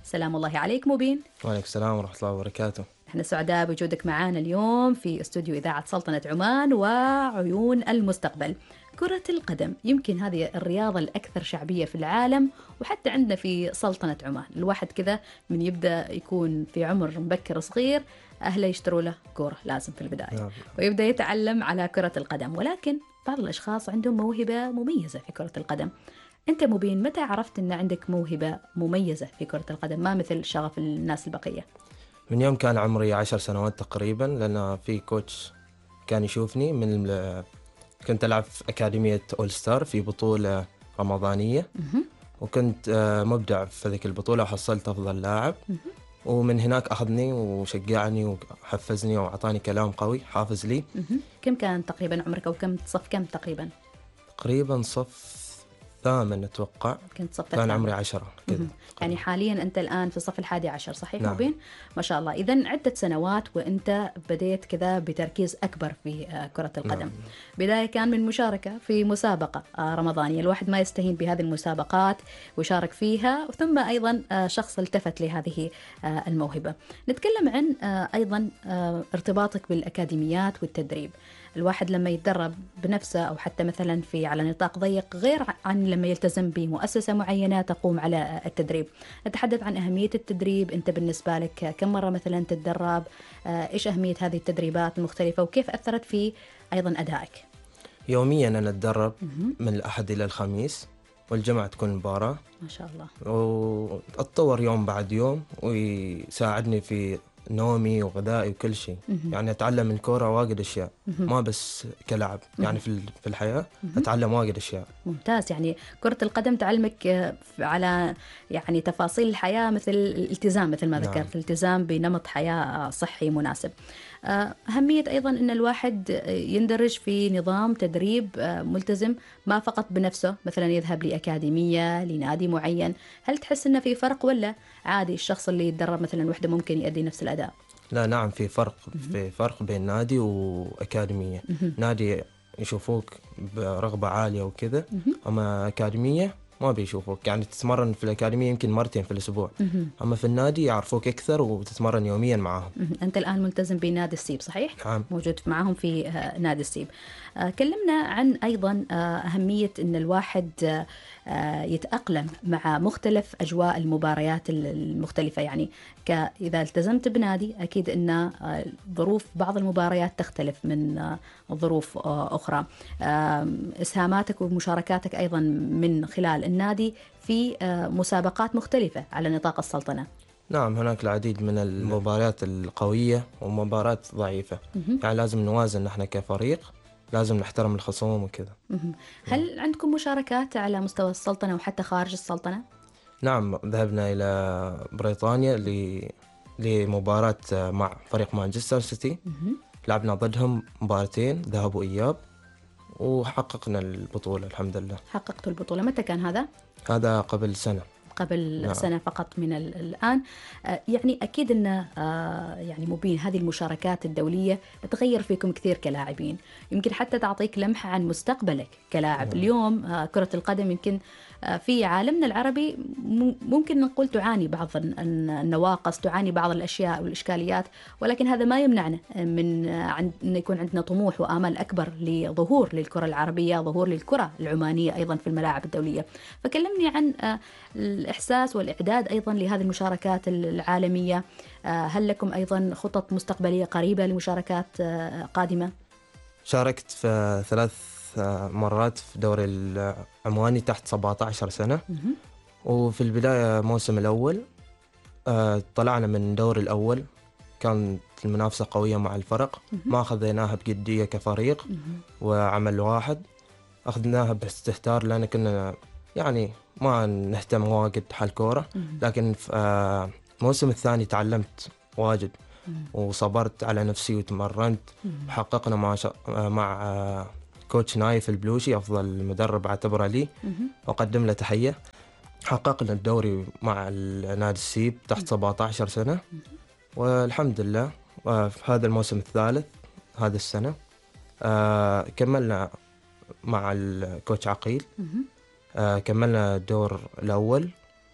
سلام الله عليك مبين. وعليكم السلام ورحمة الله وبركاته. احنا سعداء بوجودك معنا اليوم في استوديو إذاعة سلطنة عمان وعيون المستقبل. كرة القدم يمكن هذه الرياضة الأكثر شعبية في العالم، وحتى عندنا في سلطنة عمان الواحد كذا من يبدأ يكون في عمر مبكر صغير أهله يشتروا له كرة لازم في البداية ويبدأ يتعلم على كرة القدم، ولكن بعض الأشخاص عندهم موهبة مميزة في كرة القدم. أنت مبين متى عرفت أن عندك موهبة مميزة في كرة القدم ما مثل شغف الناس البقية؟ من يوم كان عمري 10 سنوات تقريبا، لأن في كوتش كان يشوفني كنت ألعب في أكاديمية أول ستار في بطولة رمضانية، وكنت مبدع في ذيك البطولة وحصلت أفضل لاعب. ومن هناك أخذني وشجعني وحفزني وأعطاني كلام قوي حافز لي. كم كان تقريبا عمرك، أو صف كم تقريبا؟ تقريبا صف 8 أتوقع. كنت صف كان عمري 10 كذا. يعني حاليا أنت الآن في الصف 11 صحيح؟ نعم. مبين ما شاء الله. إذن عدة سنوات وأنت بديت كذا بتركيز أكبر في كرة القدم. نعم. بداية كان من مشاركة في مسابقة رمضانية، الواحد ما يستهين بهذه المسابقات وشارك فيها، ثم أيضا شخص التفت لهذه الموهبة. نتكلم عن أيضا ارتباطك بالأكاديميات والتدريب. الواحد لما يتدرب بنفسه أو حتى مثلا على نطاق ضيق غير عن لما يلتزم بمؤسسة معينة تقوم على التدريب. نتحدث عن أهمية التدريب. أنت بالنسبة لك كم مرة مثلا تتدرب؟ إيش أهمية هذه التدريبات المختلفة وكيف أثرت في أيضا أدائك؟ يوميا أنا أتدرب من الأحد إلى الخميس، والجمعة تكون مباراة ما شاء الله. وأتطور يوم بعد يوم، ويساعدني في نومي وغذائي وكل شيء. يعني أتعلم من كورة واجد أشياء، ما بس كلاعب، يعني في الحياة أتعلم واجد أشياء. ممتاز. يعني كرة القدم تعلمك على يعني تفاصيل الحياة، مثل الالتزام مثل ما ذكرت. الالتزام بنمط حياة صحي مناسب. أهمية أيضا أن الواحد يندرج في نظام تدريب ملتزم، ما فقط بنفسه مثلا يذهب لأكاديمية لنادي معين. هل تحس أنه في فرق، ولا عادي الشخص اللي يتدرب مثلا وحده ممكن يؤدي نفس الأداء؟ لا نعم، في فرق بين نادي وأكاديمية. نادي يشوفوك برغبة عالية وكذا، أما أكاديمية ما بيشوفوك. يعني تتمرن في الأكاديمية يمكن مرتين في الأسبوع، أما في النادي يعرفوك أكثر وتتمرن يوميا معهم. أنت الآن ملتزم بنادي السيب صحيح؟ نعم. موجود معهم في نادي السيب. كلمنا عن أيضا أهمية أن الواحد يتأقلم مع مختلف أجواء المباريات المختلفة. يعني إذا التزمت بنادي أكيد أن ظروف بعض المباريات تختلف من ظروف أخرى. إسهاماتك ومشاركاتك أيضا من خلال النادي في مسابقات مختلفة على نطاق السلطنة. نعم، هناك العديد من المباريات القوية ومباريات ضعيفة. يعني لازم نوازن، نحن كفريق لازم نحترم الخصوم وكذا. هل عندكم مشاركات على مستوى السلطنة وحتى خارج السلطنة؟ نعم، ذهبنا إلى بريطانيا لمباراة مع فريق مانشستر سيتي. لعبنا ضدهم مباراتين ذهاب وإياب وحققنا البطولة الحمد لله. حققتوا البطولة. متى كان هذا؟ هذا قبل سنة. قبل سنة فقط من الآن. يعني أكيد أن يعني مبين هذه المشاركات الدولية تغير فيكم كثير كلاعبين، يمكن حتى تعطيك لمحة عن مستقبلك كلاعب. اليوم كرة القدم يمكن في عالمنا العربي ممكن نقول تعاني بعض النواقص، تعاني بعض الأشياء والإشكاليات، ولكن هذا ما يمنعنا من أن يكون عندنا طموح وآمال أكبر لظهور للكرة العربية، ظهور للكرة العمانية أيضا في الملاعب الدولية. فكلمني عن الإحساس والإعداد أيضا لهذه المشاركات العالمية. هل لكم أيضا خطط مستقبلية قريبة لمشاركات قادمة؟ شاركت في 3 مرات في دوري العماني تحت 17 سنة. وفي البداية موسم الأول طلعنا من دور الأول، كانت المنافسة قوية مع الفرق، ما أخذناها بجدية كفريق وعمل واحد، أخذناها باستهتار لأن كنا يعني ما نهتم واجد حال كورة. لكن في الموسم الثاني تعلمت واجد وصبرت على نفسي وتمرنت، وحققنا مع كوتش نايف البلوشي أفضل مدرب اعتبره لي، وقدم له تحية. حققنا الدوري مع النادي السيب تحت 17 سنة، والحمد لله في هذا الموسم الثالث هذا السنة كملنا مع الكوتش عقيل. كملنا الدور الأول،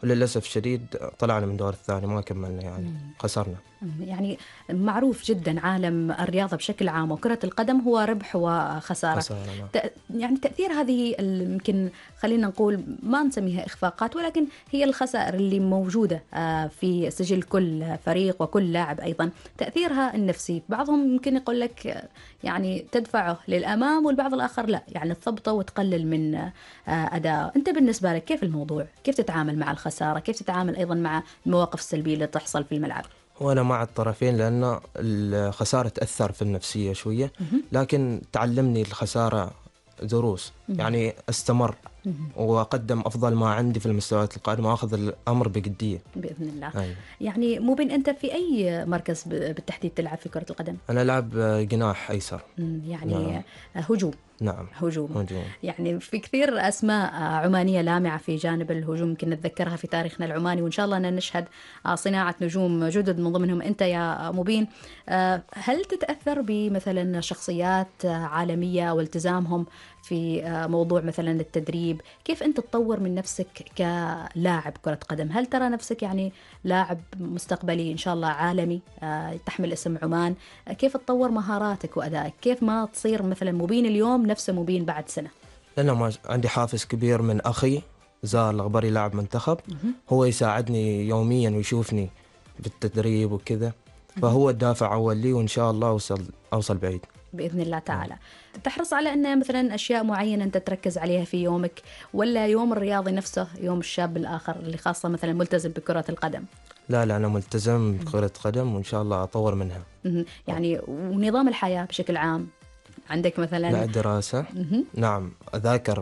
وللأسف الشديد طلعنا من الدور الثاني، ما كملنا يعني، خسرنا. يعني معروف جدا عالم الرياضة بشكل عام وكرة القدم هو ربح وخسارة. نعم. يعني تأثير هذه يمكن خلينا نقول ما نسميها إخفاقات، ولكن هي الخسائر اللي موجودة في سجل كل فريق وكل لاعب أيضا، تأثيرها النفسي بعضهم يمكن يقول لك يعني تدفعه للأمام، والبعض الآخر لا، يعني تثبطه وتقلل من أداءه. أنت بالنسبة لك كيف الموضوع؟ كيف تتعامل مع الخسارة؟ كيف تتعامل أيضا مع المواقف السلبية اللي تحصل في الملعب؟ وأنا مع الطرفين، لأن الخسارة تأثر في النفسية شوية، لكن تعلمني الخسارة دروس، يعني استمر وأقدم أفضل ما عندي في المستويات القادمة وأخذ الأمر بجدية بإذن الله. أيوة. يعني مبين أنت في أي مركز بالتحديد تلعب في كرة القدم؟ أنا ألعب جناح أيسر. يعني نعم. هجوم. نعم. هجوم. يعني في كثير أسماء عمانية لامعة في جانب الهجوم يمكن نتذكرها في تاريخنا العماني، وإن شاء الله أن نشهد صناعة نجوم جدد من ضمنهم أنت يا مبين. هل تتأثر بمثلا شخصيات عالمية والتزامهم في موضوع مثلا التدريب؟ كيف أنت تطور من نفسك كلاعب كرة قدم؟ هل ترى نفسك يعني لاعب مستقبلي إن شاء الله عالمي تحمل اسم عمان؟ كيف تطور مهاراتك وأدائك؟ كيف ما تصير مثلا مبين اليوم نفسه مبين بعد سنة؟ أنا ما عندي حافز كبير من أخي زار الغبري لاعب منتخب، هو يساعدني يوميا ويشوفني بالتدريب وكذا، فهو الدافع أول لي، وإن شاء الله أوصل بعيد بإذن الله تعالى. تحرص على أن مثلا أشياء معينة أنت تركز عليها في يومك، ولا يوم الرياضي نفسه يوم الشاب الآخر اللي خاصة مثلا ملتزم بكرة القدم؟ لا أنا ملتزم بكرة قدم، وإن شاء الله أطور منها. يعني ونظام الحياة بشكل عام عندك مثلا؟ لا دراسة. نعم، أذاكر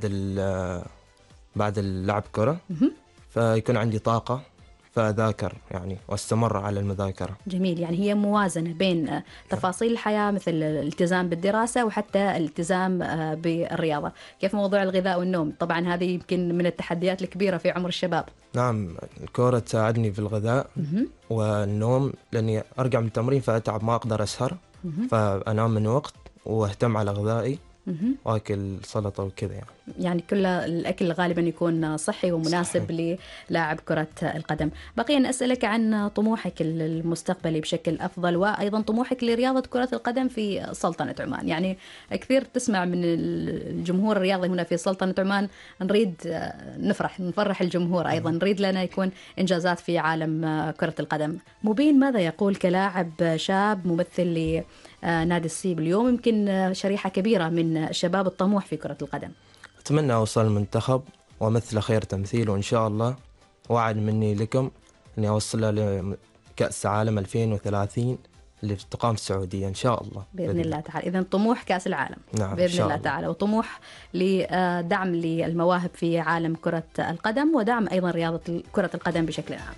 بعد اللعب كرة، فيكون عندي طاقة فأذاكر يعني واستمر على المذاكرة. جميل. يعني هي موازنة بين تفاصيل الحياة مثل الالتزام بالدراسة وحتى الالتزام بالرياضة. كيف موضوع الغذاء والنوم؟ طبعا هذه يمكن من التحديات الكبيرة في عمر الشباب. نعم، الكرة تساعدني في الغذاء والنوم، لأني أرجع من التمرين فأتعب ما أقدر أسهر، فأنام من وقت واهتم على غذائي واكل سلطه وكذا. يعني كل الاكل غالبا يكون صحي ومناسب صحيح للاعب كره القدم. بقي ان اسالك عن طموحك المستقبلي بشكل افضل، وايضا طموحك لرياضه كره القدم في سلطنه عمان. يعني كثير تسمع من الجمهور الرياضي هنا في سلطنه عمان، نريد نفرح الجمهور، ايضا نريد لنا يكون انجازات في عالم كره القدم. مبين ماذا يقول كلاعب شاب ممثل نادي السيب اليوم، يمكن شريحة كبيرة من الشباب الطموح في كرة القدم؟ أتمنى أوصل المنتخب وأمثل خير تمثيل، وإن شاء الله وعد مني لكم أني أوصل لكأس عالم 2030 اللي تقام في السعودية إن شاء الله بإذن الله تعالى. إذن طموح كأس العالم. نعم بإذن الله تعالى، وطموح لدعم للمواهب في عالم كرة القدم، ودعم أيضا رياضة كرة القدم بشكل عام.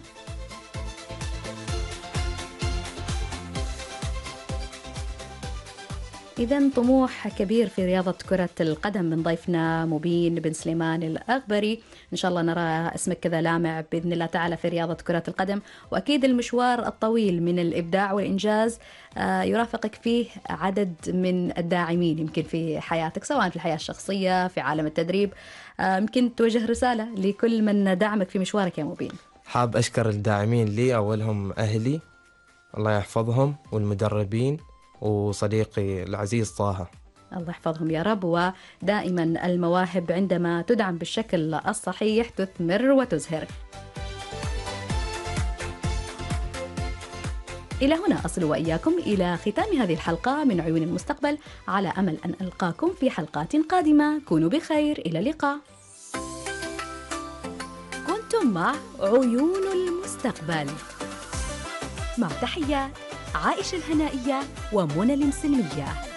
إذن طموح كبير في رياضة كرة القدم من ضيفنا مبين بن سليمان الأغبري. إن شاء الله نرى اسمك كذا لامع بإذن الله تعالى في رياضة كرة القدم، وأكيد المشوار الطويل من الإبداع والإنجاز يرافقك فيه عدد من الداعمين يمكن في حياتك، سواء في الحياة الشخصية في عالم التدريب. يمكن توجه رسالة لكل من دعمك في مشوارك يا مبين. حاب أشكر الداعمين لي، أولهم أهلي الله يحفظهم، والمدربين، وصديقي العزيز طه الله يحفظهم يا رب. ودائما المواهب عندما تدعم بالشكل الصحيح تثمر وتزهر. إلى هنا أصل وإياكم إلى ختام هذه الحلقة من عيون المستقبل، على أمل أن ألقاكم في حلقات قادمة. كونوا بخير، إلى اللقاء. كنتم مع عيون المستقبل، مع تحيات عائشة الهنائية ومنى المسلمية.